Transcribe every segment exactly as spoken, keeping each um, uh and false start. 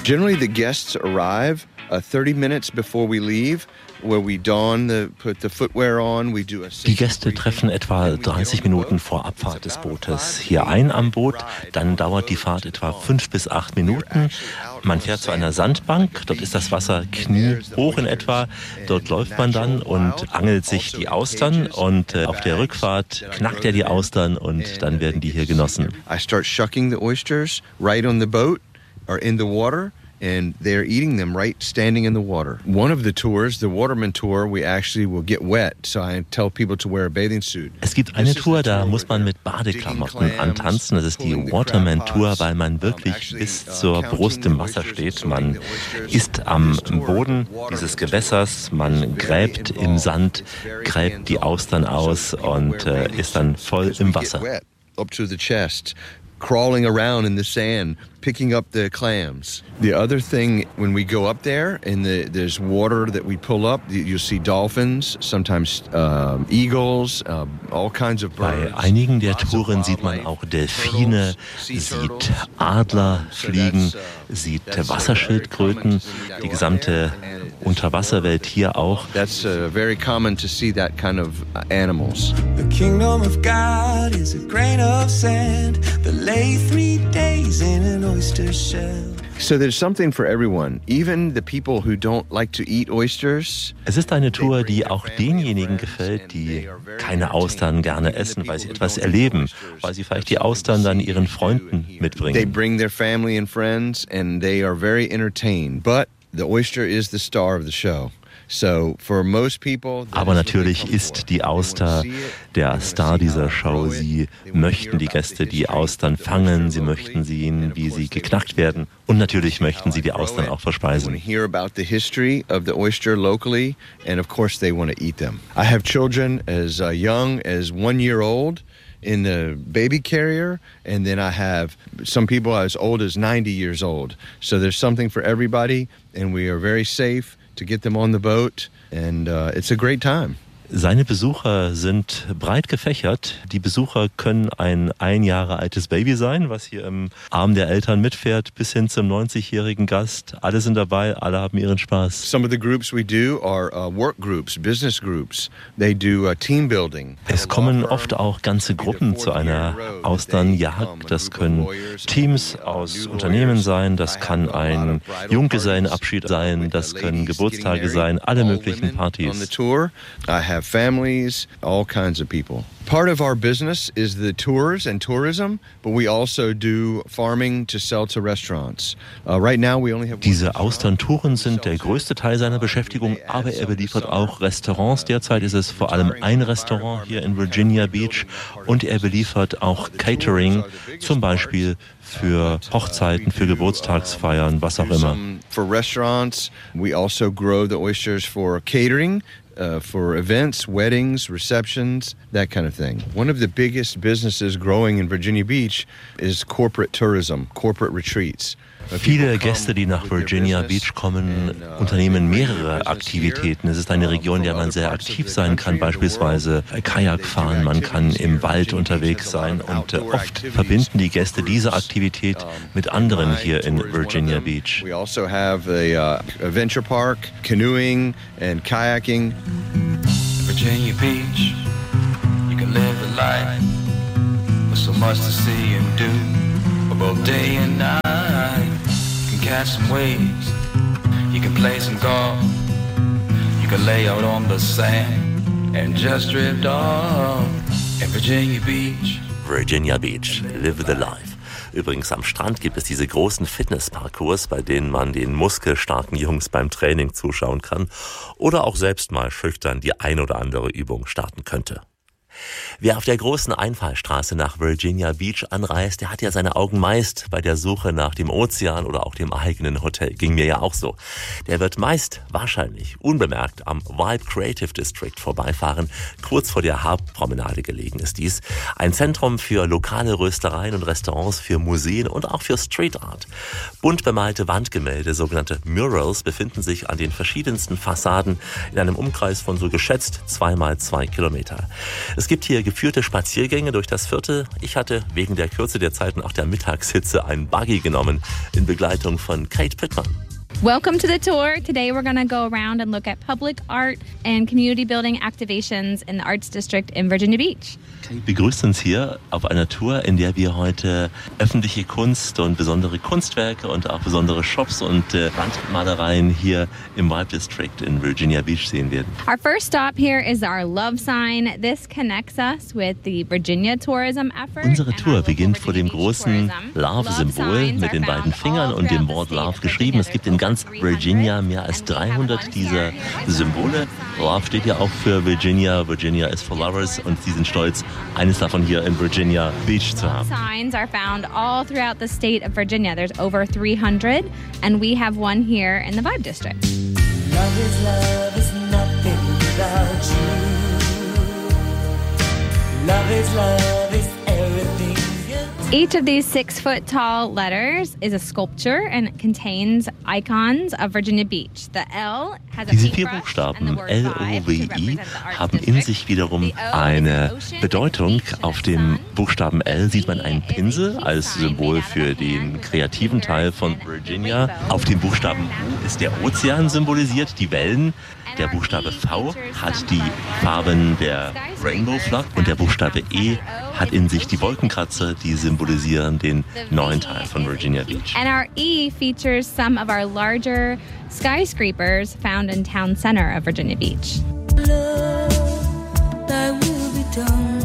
Generally the guests arrive uh, thirty minutes before we leave. Die Gäste treffen etwa dreißig Minuten vor Abfahrt des Bootes hier ein am Boot. Dann dauert die Fahrt etwa fünf bis acht Minuten. Man fährt zu einer Sandbank, dort ist das Wasser kniehoch in etwa. Dort läuft man dann und angelt sich die Austern und äh, auf der Rückfahrt knackt er die Austern und dann werden die hier genossen. I start shucking the oysters right on the boat or in the water. And they're eating them right standing in the water. One of the tours, the Waterman Tour, we actually will get wet. So I tell people to wear a bathing suit. Es gibt eine Tour, da muss man mit Badeklamotten antanzen. Das ist die Waterman Tour, weil man wirklich bis zur Brust im Wasser steht. Man ist am Boden dieses Gewässers, man gräbt im Sand, gräbt die Austern aus und äh, ist dann voll im Wasser. Up to the chest. Crawling around in the sand, picking up the clams. The other thing, when we go up there and the, there's water that we pull up, you'll see dolphins, sometimes uh, eagles, uh, all kinds of birds. Bei einigen der Touren sieht man auch Delfine, sieht Adler fliegen, sieht Wasserschildkröten, die gesamte Unterwasserwelt hier auch. That's uh, very common to see that kind of animals. The kingdom of God is a grain of sand that lay three days in an oyster shell. So there's something for everyone, even the people who don't like to eat oysters. Es ist eine Tour, die auch denjenigen gefällt, die keine Austern gerne essen, weil sie etwas erleben, weil sie vielleicht die Austern dann ihren Freunden mitbringen. They bring their family and friends and they are very entertained, but the oyster is the star of the show. So for most people, aber natürlich ist die Auster der Star dieser Show. Sie möchten die Gäste die Austern fangen, sie möchten sehen, wie sie geknackt werden und natürlich möchten sie die Austern auch verspeisen. Hear about the history of the oyster locally, and of course they want to eat them. I have children as uh, young as one year old in the baby carrier, and then I have some people as old as ninety years old. So there's something for everybody, and we are very safe to get them on the boat, and uh, it's a great time. Seine Besucher sind breit gefächert. Die Besucher können ein ein Jahre altes Baby sein, was hier im Arm der Eltern mitfährt, bis hin zum neunzigjährigen Gast. Alle sind dabei, alle haben ihren Spaß. Some of the groups we do are uh, work groups, business groups. They do uh, team building. Es kommen oft auch ganze Gruppen zu einer Austernjagd. Das können Teams aus Unternehmen sein, das kann ein Junggesellenabschied sein, das können Geburtstage sein, alle möglichen Partys. Have families, all kinds of people. Part of our business is the tours and tourism, but we also do farming to sell to restaurants. Uh, right now we only have Diese Austerntouren sind der größte Teil seiner Beschäftigung, aber er beliefert auch Restaurants. Derzeit ist es vor allem ein Restaurant hier in Virginia Beach und er beliefert auch Catering, zum Beispiel für Hochzeiten, für Geburtstagsfeiern, was auch immer. For restaurants, we also grow the oysters for catering. Uh, for events, weddings, receptions, that kind of thing. One of the biggest businesses growing in Virginia Beach is corporate tourism, corporate retreats. Viele Gäste, die nach Virginia Beach kommen, unternehmen mehrere Aktivitäten. Es ist eine Region, in der man sehr aktiv sein kann, beispielsweise Kajak fahren, man kann im Wald unterwegs sein und oft verbinden die Gäste diese Aktivität mit anderen hier in Virginia Beach. We also have a uh, adventure park, canoeing and kayaking. Virginia Beach, you can live the life with so much to see and do, both day and night. Catch some waves, you can play some golf, you can lay out on the sand and just drift off at Virginia Beach. Virginia Beach, live the life. Übrigens am Strand gibt es diese großen Fitnessparcours, bei denen man den muskelstarken Jungs beim Training zuschauen kann oder auch selbst mal schüchtern die ein oder andere Übung starten könnte. Wer auf der großen Einfallstraße nach Virginia Beach anreist, der hat ja seine Augen meist bei der Suche nach dem Ozean oder auch dem eigenen Hotel. Ging mir ja auch so. Der wird meist wahrscheinlich unbemerkt am Vibe Creative District vorbeifahren. Kurz vor der Hauptpromenade gelegen ist dies. Ein Zentrum für lokale Röstereien und Restaurants, für Museen und auch für Street Art. Bunt bemalte Wandgemälde, sogenannte Murals, befinden sich an den verschiedensten Fassaden in einem Umkreis von so geschätzt zwei mal zwei Kilometer. Es Es gibt hier geführte Spaziergänge durch das Viertel. Ich hatte wegen der Kürze der Zeit und auch der Mittagshitze einen Buggy genommen in Begleitung von Kate Pittman. Welcome to the tour. Today we're going to go around and look at public art and community building activations in the Arts District in Virginia Beach. Kate begrüßt uns hier auf einer Tour, in der wir heute öffentliche Kunst und besondere Kunstwerke und auch besondere Shops und äh, Wandmalereien hier im Vibe District in Virginia Beach sehen werden. Our first stop here is our love sign. This connects us with the Virginia tourism effort. Unsere Tour beginnt vor dem großen Love-Symbol mit den beiden Fingern und dem Wort Love geschrieben. Es gibt in ganz Virginia mehr als dreihundert dieser Symbole. Love steht ja auch für Virginia. Virginia is for lovers und sie sind stolz, eines davon hier in Virginia Beach zu haben. Signs are found all throughout the state of Virginia. There's over three hundred, and we have one here in the Vibe District. Love is love is nothing without you. Love is love is everything. Each of these six-foot-tall letters is a sculpture and it contains icons of Virginia Beach. The L has a Diese vier paintbrush Buchstaben and the word L O vibe V to I represent the Arts haben in District. sich wiederum The O is eine the ocean, Bedeutung. the beach, Auf and the dem sun. Buchstaben L sieht man einen P is a Pinsel peace als sign Symbol made out of für a den hand with kreativen fingers Teil von and Virginia. rainbow. Auf dem Buchstaben U ist der Ozean symbolisiert, die Wellen. Der Buchstabe V hat die Farben der Rainbow Flag und der Buchstabe E hat in sich die Wolkenkratzer, die symbolisieren den neuen Teil von Virginia Beach. And our E features some of our larger skyscrapers found in town center of Virginia Beach. Love, thy will be done.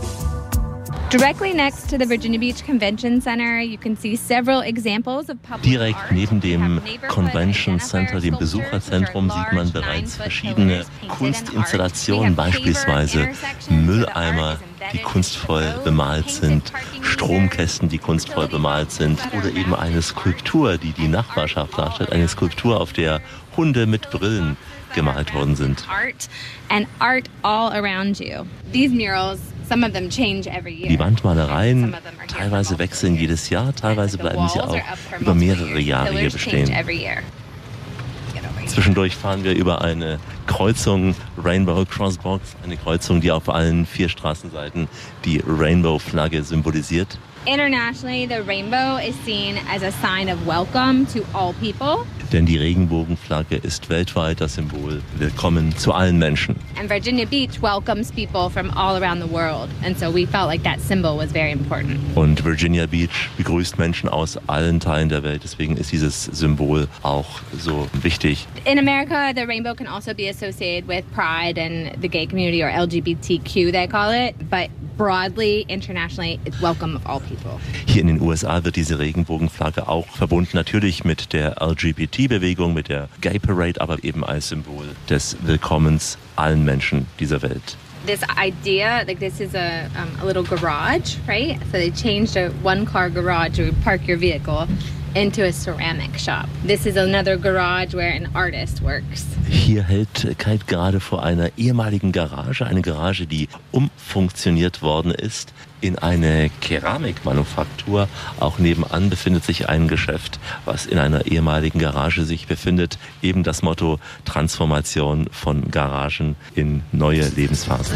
Directly next to the Virginia Beach Convention Center, you can see several examples of public Direkt art. neben We dem have neighborhood Convention identifier Center, dem sculptures, Besucherzentrum, which are sieht man large bereits nine-foot verschiedene pillars painted in art. Kunstinstallationen, We have paver beispielsweise intersections where the Mülleimer, art is die embedded kunstvoll into bemalt painted sind, parking Stromkästen, die kunstvoll bemalt sind, oder eben eine Skulptur, die die Nachbarschaft darstellt, eine Skulptur, auf der Hunde mit Brillen gemalt worden sind. Art and art all around you. These murals, some of them change every year. Die Wandmalereien Some of them are here for teilweise multiple wechseln years. jedes Jahr, teilweise The bleiben sie walls auch are up for über multiple mehrere years. Jahre hier Pillars change bestehen. every year. Get over here. Zwischendurch fahren wir über eine Kreuzung, Rainbow Crossbox, eine Kreuzung, die auf allen vier Straßenseiten die Rainbow-Flagge symbolisiert. Internationally, the rainbow is seen as a sign of welcome to all people. Denn die Regenbogenflagge ist weltweit das Symbol Willkommen zu allen Menschen. And Virginia Beach welcomes people from all around the world. And so we felt like that symbol was very important. Und Virginia Beach begrüßt Menschen aus allen Teilen der Welt. Deswegen ist dieses Symbol auch so wichtig. In America, the rainbow can also be associated with pride and the gay community, or L G B T Q they call it. But broadly, internationally, it's welcome of all people. Hier in den U S A wird diese Regenbogenflagge auch verbunden, natürlich mit der L G B T-Bewegung, mit der Gay Parade, aber eben als Symbol des Willkommens allen Menschen dieser Welt. This idea, like this is a, um, a little garage, right? So they changed a one-car garage where you park your vehicle into a ceramic shop. This is another garage where an artist works. Hier hält Kate gerade vor einer ehemaligen Garage, eine Garage, die umfunktioniert worden ist in eine Keramikmanufaktur. Auch nebenan befindet sich ein Geschäft, was in einer ehemaligen Garage sich befindet. Eben das Motto Transformation von Garagen in neue Lebensphasen.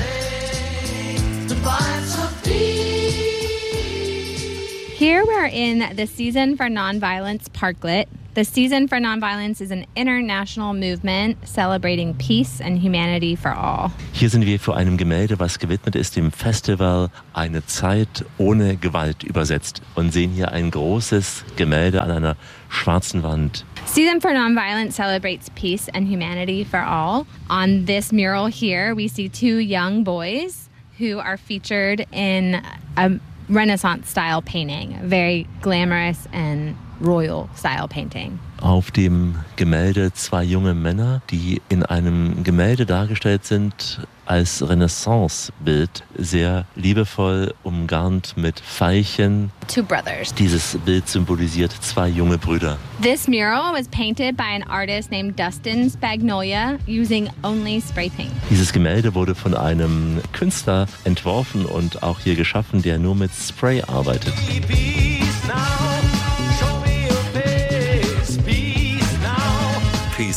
Here we're in the Season for Nonviolence Parklet. The Season for Nonviolence is an international movement celebrating peace and humanity for all. Hier sind wir vor einem Gemälde, was gewidmet ist dem Festival Eine Zeit ohne Gewalt übersetzt, und sehen hier ein großes Gemälde an einer schwarzen Wand. Season for Nonviolence celebrates peace and humanity for all. On this mural here, we see two young boys who are featured in a Renaissance-style painting, very glamorous and royal-style painting. Auf dem Gemälde zwei junge Männer, die in einem Gemälde dargestellt sind als Renaissance-Bild, sehr liebevoll umgarnt mit Veilchen. Two brothers. Dieses Bild symbolisiert zwei junge Brüder. This mural was painted by an artist named Dustin Spagnolia using only spray paint. Dieses Gemälde wurde von einem Künstler entworfen und auch hier geschaffen, der nur mit Spray arbeitet. Peace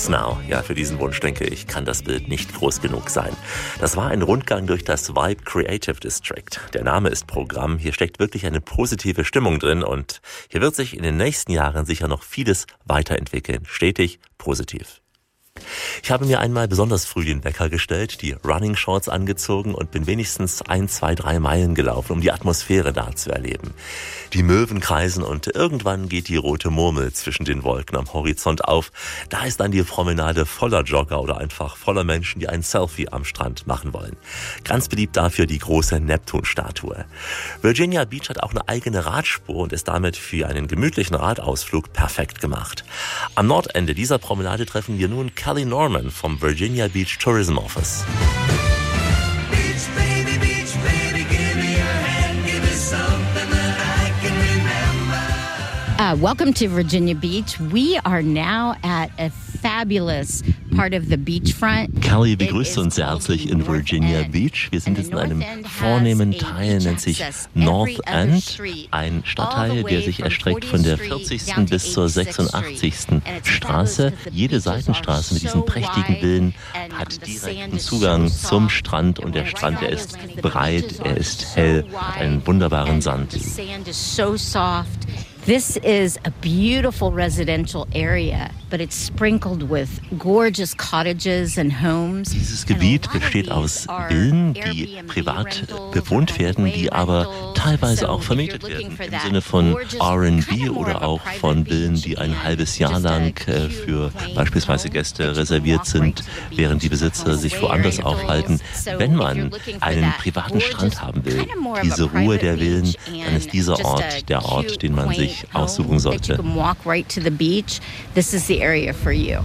Yes Now. Ja, für diesen Wunsch, denke ich, kann das Bild nicht groß genug sein. Das war ein Rundgang durch das Vibe Creative District. Der Name ist Programm. Hier steckt wirklich eine positive Stimmung drin und hier wird sich in den nächsten Jahren sicher noch vieles weiterentwickeln. Stetig positiv. Ich habe mir einmal besonders früh den Wecker gestellt, die Running Shorts angezogen und bin wenigstens ein, zwei, drei Meilen gelaufen, um die Atmosphäre da zu erleben. Die Möwen kreisen und irgendwann geht die rote Murmel zwischen den Wolken am Horizont auf. Da ist dann die Promenade voller Jogger oder einfach voller Menschen, die ein Selfie am Strand machen wollen. Ganz beliebt dafür die große Neptun-Statue. Virginia Beach hat auch eine eigene Radspur und ist damit für einen gemütlichen Radausflug perfekt gemacht. Am Nordende dieser Promenade treffen wir nun Kelly Norman vom Virginia Beach Tourism Office. Beach, baby, beach, baby, give me your hand, give me something that I can remember. Uh, welcome to Virginia Beach. We are now at a fabulous part of the beachfront. Kelly begrüßt uns sehr herzlich in Virginia Beach. Wir sind jetzt in einem vornehmen Teil, nennt sich North End, ein Stadtteil, der sich erstreckt von der vierzigsten bis zur sechsundachtzigsten Straße. Jede Seitenstraße mit diesen prächtigen Villen hat direkten Zugang zum Strand und der Strand, der ist breit, er ist hell, hat einen wunderbaren Sand. This is a beautiful residential area, but it's sprinkled with gorgeous cottages and homes. Dieses Gebiet besteht aus Villen, die privat bewohnt werden, die aber teilweise auch vermietet werden. Im Sinne von R and B oder auch von Villen, die ein halbes Jahr lang für beispielsweise Gäste reserviert sind, während die Besitzer sich woanders aufhalten. Wenn man einen privaten Strand haben will, diese Ruhe der Villen, dann ist dieser Ort der Ort, den man sich aussuchen sollte. This is the area for you.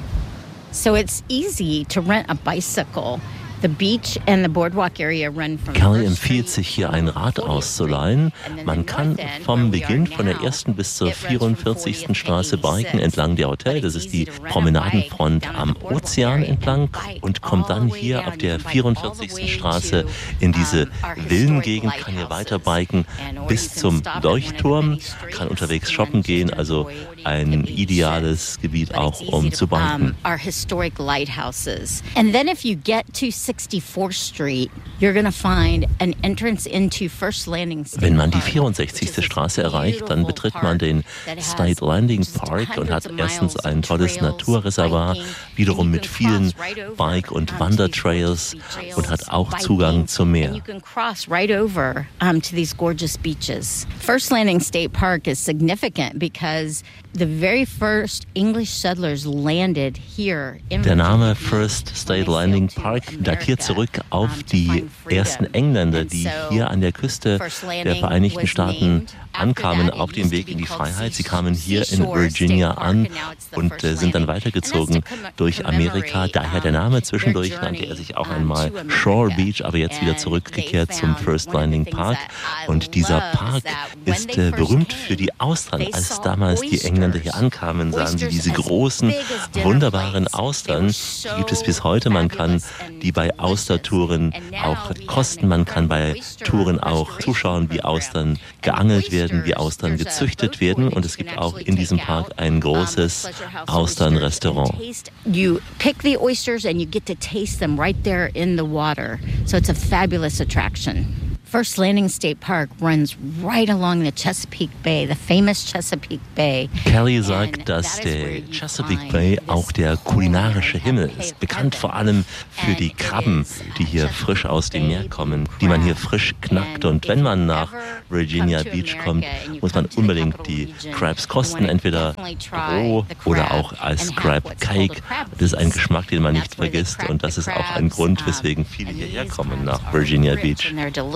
So it's easy to rent a bicycle. The beach and the boardwalk area run from Kelly empfiehlt sich, hier ein Rad auszuleihen. Man kann vom Beginn von der ersten bis zur vierundvierzigsten Straße biken entlang der Hotel. Das ist die Promenadenfront am Ozean entlang und kommt dann hier auf der vierundvierzigsten Straße in diese Villengegend, kann hier weiter biken bis zum Leuchtturm, kann unterwegs shoppen gehen, also ein ideales Gebiet auch, um zu biken. Our historic lighthouses. And then if you get to sixty-fourth Street, you're going to find an entrance into First Landing State Park. Wenn man die vierundsechzigste Straße erreicht, dann betritt man den State Landing Park und hat erstens ein tolles Naturreservoir, wiederum mit vielen Bike- und Wandertrails und hat auch Zugang zum Meer. You can cross right over um, to these gorgeous beaches. First Landing State Park is significant because the very first English settlers landed here in Der Name First State Landing Park datiert zurück auf die ersten Engländer, die hier an der Küste der Vereinigten Staaten ankamen auf dem Weg in die Freiheit. Sie kamen hier in Virginia an und äh, sind dann weitergezogen durch Amerika. Daher der Name. Zwischendurch nannte er sich auch einmal Shore Beach, aber jetzt wieder zurückgekehrt zum First Landing Park. Und dieser Park ist äh, berühmt für die Austern. Als damals die Engländer hier ankamen, sahen sie diese großen, wunderbaren Austern. Die gibt es bis heute. Man kann die bei Austertouren auch kosten. Man kann bei Touren auch zuschauen, wie Austern geangelt werden, wie Austern gezüchtet werden. Und es gibt auch in diesem Park ein großes Austernrestaurant. You pick the oysters and you get to taste them right there in the water. So it's a fabulous attraction. First Landing State Park runs right along the Chesapeake Bay, the famous Chesapeake Bay. Kelly sagt, dass der Chesapeake Bay auch der kulinarische Himmel ist. Bekannt vor allem für die Krabben, die hier frisch aus dem Meer kommen, die man hier frisch knackt. Und wenn man nach Virginia Beach kommt, muss man unbedingt die Crabs kosten, entweder roh oder auch als Crab Cake. Das ist ein Geschmack, den man nicht vergisst. Und das ist auch ein Grund, weswegen viele hierher kommen nach Virginia Beach.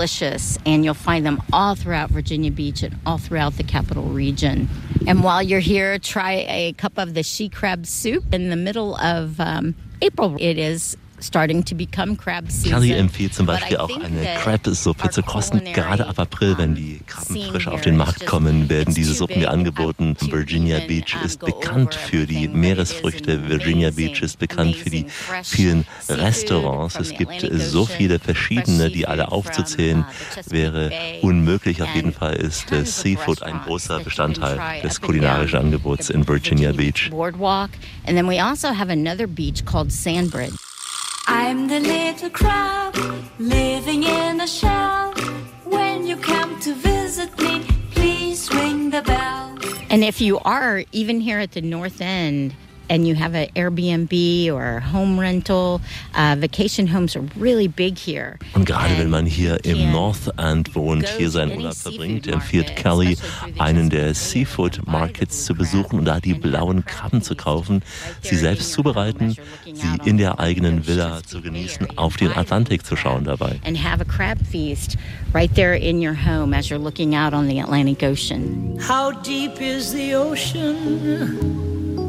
And you'll find them all throughout Virginia Beach and all throughout the Capital Region. And while you're here, try a cup of the she crab soup in the middle of um, April. It is starting to become crab season. Kelly empfiehlt zum Beispiel auch eine Crab-Suppe zu kosten. Gerade ab April, wenn die Krabben frisch auf den Markt kommen, werden diese Suppen hier angeboten. Virginia Beach ist bekannt für die Meeresfrüchte. Virginia Beach ist bekannt für die vielen Restaurants. Es gibt so viele verschiedene, die alle aufzuzählen wäre unmöglich. Auf jeden Fall ist Seafood ein großer Bestandteil des kulinarischen Angebots in Virginia Beach. Boardwalk, and then we also have another beach called Sandbridge. I'm the little crab living in a shell. When you come to visit me, please ring the bell. And if you are even here at the North End, and you have an Airbnb or a home rental, uh, vacation homes are really big here. Und gerade wenn man hier im North End wohnt, hier seinen Urlaub verbringt, empfiehlt Kelly, einen der Seafood Markets zu besuchen und da die blauen Krabben zu kaufen, sie selbst zubereiten, sie in der eigenen Villa zu genießen, auf den Atlantik zu schauen dabei. And have a crab feast right there in your home as you're looking out on the Atlantic Ocean. How deep is the ocean?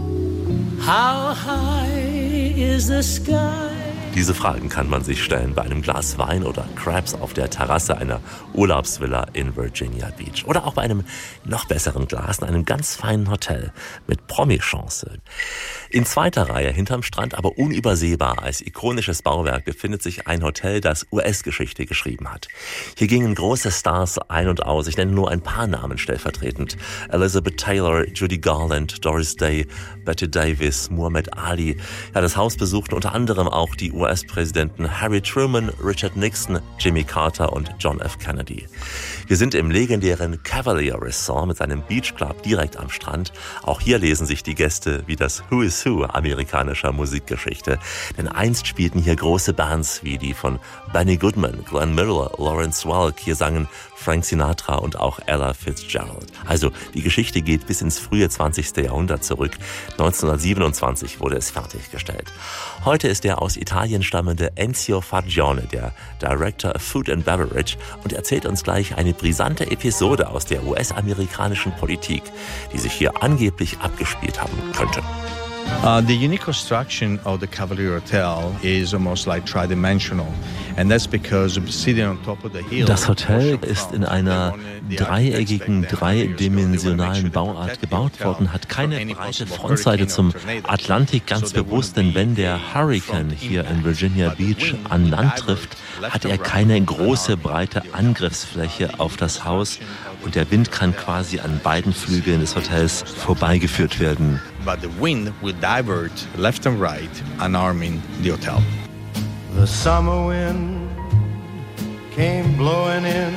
How high is the sky? Diese Fragen kann man sich stellen bei einem Glas Wein oder Crabs auf der Terrasse einer Urlaubsvilla in Virginia Beach. Oder auch bei einem noch besseren Glas in einem ganz feinen Hotel mit Promi-Chance. In zweiter Reihe hinterm Strand, aber unübersehbar als ikonisches Bauwerk, befindet sich ein Hotel, das U S-Geschichte geschrieben hat. Hier gingen große Stars ein und aus. Ich nenne nur ein paar Namen stellvertretend. Elizabeth Taylor, Judy Garland, Doris Day, Bette Davis, Muhammad Ali. Ja, das Haus besuchten unter anderem auch die U S-Präsidenten Harry Truman, Richard Nixon, Jimmy Carter und John F. Kennedy. Wir sind im legendären Cavalier Resort mit seinem Beach Club direkt am Strand. Auch hier lesen sich die Gäste wie das Who is Who amerikanischer Musikgeschichte. Denn einst spielten hier große Bands wie die von Benny Goodman, Glenn Miller, Lawrence Welk. Hier sangen Frank Sinatra und auch Ella Fitzgerald. Also die Geschichte geht bis ins frühe zwanzigste Jahrhundert zurück. neunzehnhundertsiebenundzwanzig wurde es fertiggestellt. Heute ist der aus Italien stammende Enzio Fargione, der Director of Food and Beverage, und erzählt uns gleich eine brisante Episode aus der U S-amerikanischen Politik, die sich hier angeblich abgespielt haben könnte. Uh, the unique construction of the Cavalier Hotel is almost like tridimensional, and that's because sitting on top of the hill. Das Hotel ist in einer dreieckigen, dreidimensionalen Bauart gebaut worden, hat keine breite Frontseite zum Atlantik, ganz bewusst, denn wenn der Hurricane hier in Virginia Beach an Land trifft, hat er keine große, breite Angriffsfläche auf das Haus und der Wind kann quasi an beiden Flügeln des Hotels vorbeigeführt werden. But the wind will divert left and right, unharming the hotel. The summer wind came blowing in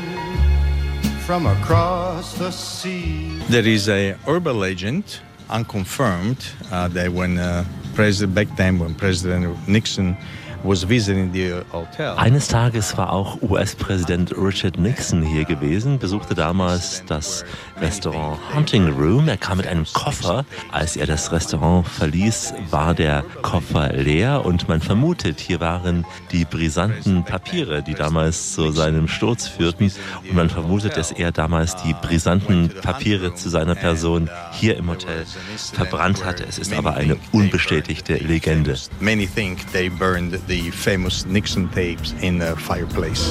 from across the sea. There is a urban legend, unconfirmed, uh, that when uh, President back then, when President Nixon was visiting the hotel. Eines Tages war auch U S-Präsident Richard Nixon hier gewesen, besuchte damals das Restaurant Hunting Room. Er kam mit einem Koffer. Als er das Restaurant verließ, war der Koffer leer und man vermutet, hier waren die brisanten Papiere, die damals zu seinem Sturz führten. Und man vermutet, dass er damals die brisanten Papiere zu seiner Person hier im Hotel verbrannt hatte. Es ist aber eine unbestätigte Legende. Many think they burned the famous Nixon tapes in the fireplace.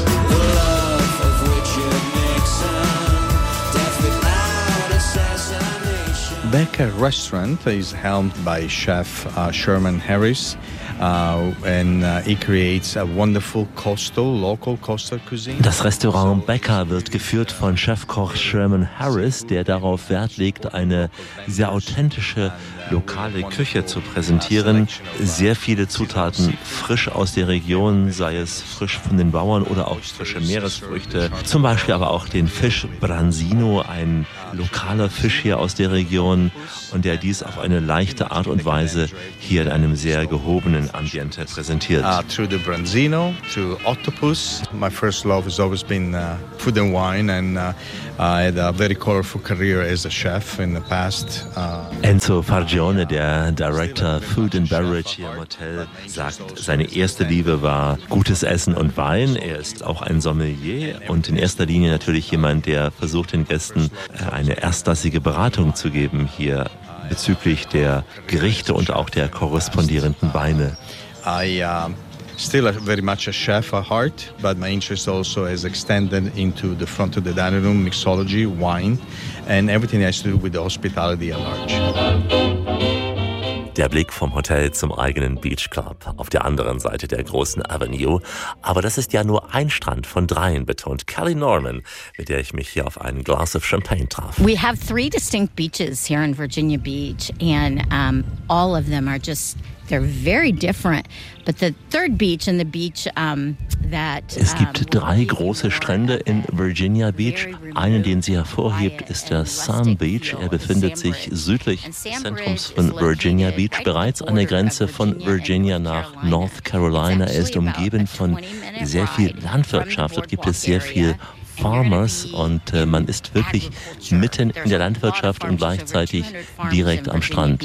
Becca Restaurant is helmed by chef uh, Sherman Harris. Uh, and uh, he creates a wonderful coastal, local coastal cuisine. Das Restaurant Becca wird geführt von Chefkoch Sherman Harris, der darauf Wert legt, eine sehr authentische lokale Küche zu präsentieren. Sehr viele Zutaten frisch aus der Region, sei es frisch von den Bauern oder auch frische Meeresfrüchte. Zum Beispiel aber auch den Fisch Branzino, ein lokaler Fisch hier aus der Region und der dies auf eine leichte Art und Weise hier in einem sehr gehobenen Ambiente präsentiert. Uh, through the Branzino, through octopus. My first love has always been uh, food and wine, and uh, I had a very colorful career as a chef in the past. Uh, Enzo Fargione, der Director Food and Beverage hier im Hotel, sagt, seine erste Liebe war gutes Essen und Wein. Er ist auch ein Sommelier und in erster Linie natürlich jemand, der versucht, den Gästen eine erstklassige Beratung zu geben hier bezüglich der Gerichte und auch der korrespondierenden Weine. I uh, still a, very much a chef at heart, but my interest also has extended into the front of the dining room, mixology, wine, and everything has to do with the hospitality at large. Der Blick vom Hotel zum eigenen Beach Club auf der anderen Seite der großen Avenue. Aber das ist ja nur ein Strand von dreien, betont Kelly Norman, mit der ich mich hier auf ein Glass of Champagne traf. We have three distinct beaches here in Virginia Beach, and um, all of them are just, they're very different. But the third beach and the beach um, that Es gibt drei große Strände in Virginia Beach. Einen, den sie hervorhebt, ist der Sun Beach. Er befindet sich südlich des Zentrums von Virginia Beach, bereits an der Grenze von Virginia nach North Carolina. Er ist umgeben von sehr viel Landwirtschaft. Dort gibt es sehr viel Farmers und äh, man ist wirklich mitten in der Landwirtschaft und gleichzeitig direkt am Strand.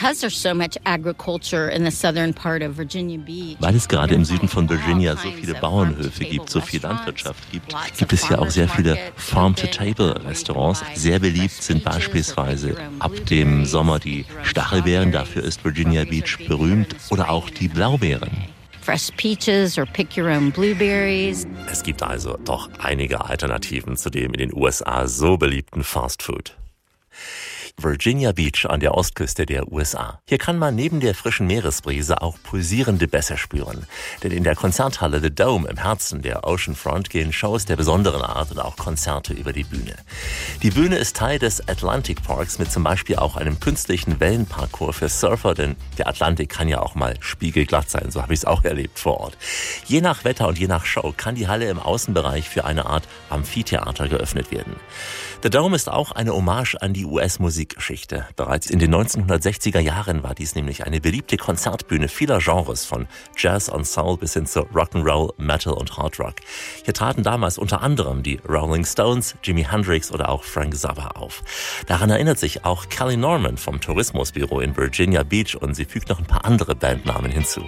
Weil es gerade im Süden von Virginia so viele Bauernhöfe gibt, so viel Landwirtschaft gibt, gibt es hier auch sehr viele Farm-to-Table-Restaurants. Sehr beliebt sind beispielsweise ab dem Sommer die Stachelbeeren, dafür ist Virginia Beach berühmt, oder auch die Blaubeeren. Fresh peaches or pick your own blueberries. Es gibt also doch einige Alternativen zu dem in den U S A so beliebten Fast Food. Virginia Beach an der Ostküste der U S A. Hier kann man neben der frischen Meeresbrise auch pulsierende Bässe spüren. Denn in der Konzerthalle The Dome im Herzen der Oceanfront gehen Shows der besonderen Art und auch Konzerte über die Bühne. Die Bühne ist Teil des Atlantic Parks mit zum Beispiel auch einem künstlichen Wellenparcours für Surfer, denn der Atlantik kann ja auch mal spiegelglatt sein, so habe ich es auch erlebt vor Ort. Je nach Wetter und je nach Show kann die Halle im Außenbereich für eine Art Amphitheater geöffnet werden. The Dome ist auch eine Hommage an die U S-Musikgeschichte. Bereits in den neunzehnhundertsechziger Jahren war dies nämlich eine beliebte Konzertbühne vieler Genres, von Jazz und Soul bis hin zu Rock'n'Roll, Metal und Hard Rock. Hier traten damals unter anderem die Rolling Stones, Jimi Hendrix oder auch Frank Zappa auf. Daran erinnert sich auch Kelly Norman vom Tourismusbüro in Virginia Beach und sie fügt noch ein paar andere Bandnamen hinzu.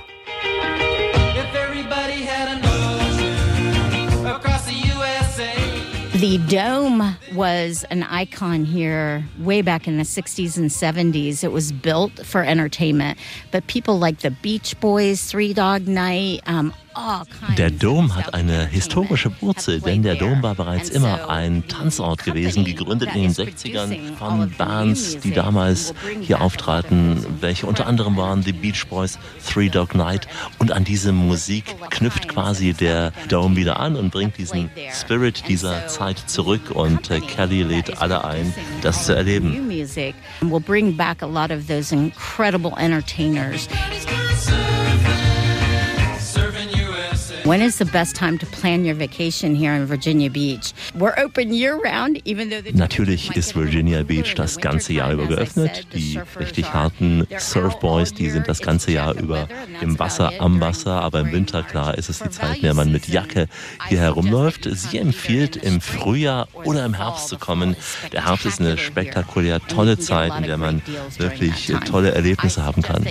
The Dome was an icon here way back in the sixties and seventies. It was built for entertainment, but people like the Beach Boys, Three Dog Night, um, Der Dom hat eine historische Wurzel, denn der Dom war bereits immer ein Tanzort gewesen, gegründet in den sechzigern von Bands, die damals hier auftraten, welche unter anderem waren die Beach Boys, Three Dog Night, und an diese Musik knüpft quasi der Dom wieder an und bringt diesen Spirit dieser Zeit zurück, und äh, Kelly lädt alle ein, das zu erleben. We'll bring back a lot of those incredible entertainers. When is the best time to plan your vacation here in Virginia Beach? We're open year-round, even though the Natürlich ist Virginia Beach das ganze Jahr über geöffnet. Die richtig harten Surfboys, die sind das ganze Jahr über im Wasser, am Wasser. Aber im Winter, klar, ist es die Zeit, in der man mit Jacke hier herumläuft. Sie empfiehlt, im Frühjahr oder im Herbst zu kommen. Der Herbst ist eine spektakulär tolle Zeit, in der man wirklich tolle Erlebnisse haben kann.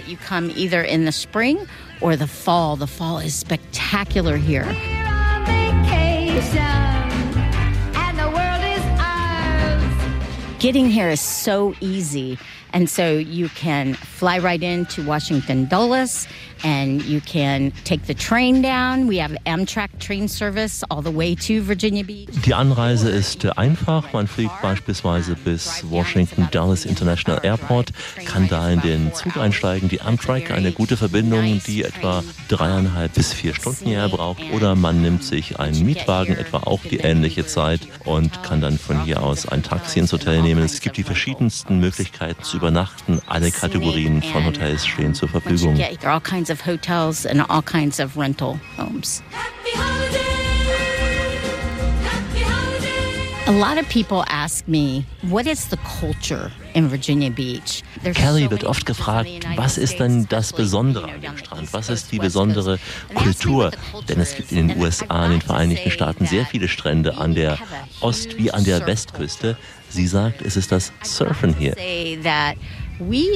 Or the fall. The fall is spectacular here. We're on vacation, and the world is ours. Getting here is so easy. And so you can fly right into Washington Dulles, and you can take the train down. We have Amtrak train service all the way to Virginia Beach. Die Anreise ist einfach. Man fliegt beispielsweise bis Washington Dulles International Airport, kann da in den Zug einsteigen. Die Amtrak, eine gute Verbindung, die etwa dreieinhalb bis vier Stunden hierher braucht. Oder man nimmt sich einen Mietwagen, etwa auch die ähnliche Zeit, und kann dann von hier aus ein Taxi ins Hotel nehmen. Es gibt die verschiedensten Möglichkeiten zu übernachten. Alle Kategorien von Hotels stehen zur Verfügung. There are all kinds of hotels and all kinds of rental homes. Happy holiday, happy holiday. A lot of people ask me, what is the culture in Virginia Beach? Kelly wird oft gefragt, was ist denn das Besondere an dem Strand? Was ist die besondere Kultur? Denn es gibt in den U S A, in den Vereinigten Staaten, sehr viele Strände an der Ost- wie an der Westküste. Sie sagt, es ist das Surfen hier.